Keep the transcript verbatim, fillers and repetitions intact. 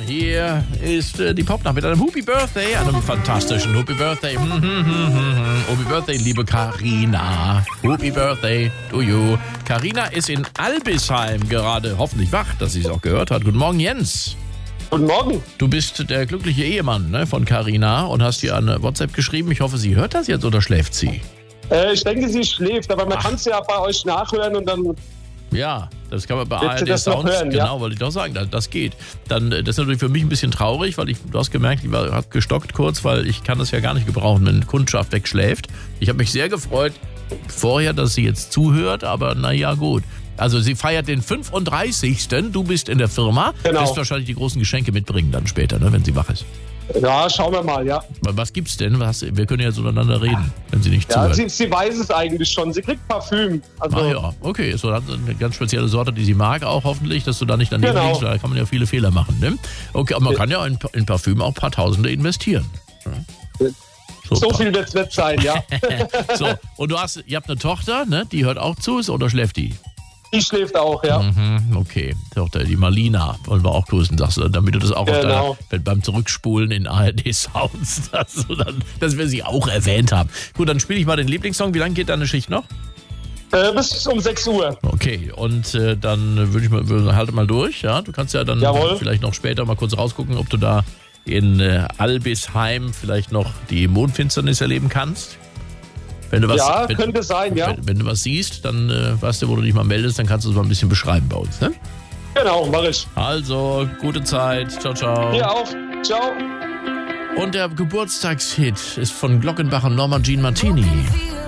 Hier ist äh, die Popnacht mit einem Happy Birthday, einem fantastischen Happy Birthday. Hm, hm, hm, hm, hm. Happy Birthday, liebe Carina. Happy Birthday to you. Carina ist in Albisheim gerade hoffentlich wach, dass sie es auch gehört hat. Guten Morgen, Jens. Guten Morgen. Du bist der glückliche Ehemann, ne, von Carina und hast ihr eine WhatsApp geschrieben. Ich hoffe, sie hört das jetzt oder schläft sie? Äh, ich denke, sie schläft, aber man kann es ja bei euch nachhören und dann... Ja, das kann man bei Willst A R du D das noch Sounds, hören, genau, ja? wollte ich doch sagen, das, das geht. Dann, das ist natürlich für mich ein bisschen traurig, weil ich, du hast gemerkt, ich war, hab gestockt kurz, weil ich kann das ja gar nicht gebrauchen, wenn Kundschaft wegschläft. Ich habe mich sehr gefreut vorher, dass sie jetzt zuhört, aber naja, gut. Also sie feiert den fünfunddreißigsten Du bist in der Firma, Genau. wirst wahrscheinlich die großen Geschenke mitbringen dann später, ne, wenn sie wach ist. Ja, schauen wir mal, ja. Was gibt's denn? Was, wir können ja so miteinander reden, wenn sie nicht Ja, zuhört. sie, sie weiß es eigentlich schon. Sie kriegt Parfüm. Also, Ah ja, okay, so hat eine ganz spezielle Sorte, die sie mag auch hoffentlich, dass du da nicht daneben Genau. liegst, da kann man ja viele Fehler machen, ne? Okay, aber man kann ja in, in Parfüm auch ein paar Tausende investieren. Ja. so viel wird es nicht sein, ja. So, und du hast, ihr habt eine Tochter, ne? Die hört auch zu, oder schläft die? Die schläft auch, ja. Mhm, okay, Tochter, die Marlina, wollen wir auch grüßen, sagst du, damit du das auch Genau. auf deiner, beim Zurückspulen in A R D Sounds, dass, du dann, dass wir sie auch erwähnt haben. Gut, dann spiele ich mal den Lieblingssong. Wie lange geht deine Schicht noch? Äh, bis um sechs Uhr. Okay, und äh, dann würde ich mal, würd, halte mal durch, ja. Du kannst ja dann Jawohl. vielleicht noch später mal kurz rausgucken, ob du da in äh, Albisheim vielleicht noch die Mondfinsternis erleben kannst. Wenn du was, Ja, wenn, könnte sein, ja. wenn, wenn du was siehst, dann äh, weißt du, wo du dich mal meldest, dann kannst du es mal ein bisschen beschreiben bei uns, ne? Genau, mach ich. Also, gute Zeit, ciao, ciao. Dir auch. Ciao. Und der Geburtstagshit ist von Glockenbach und Norma Jean Martini.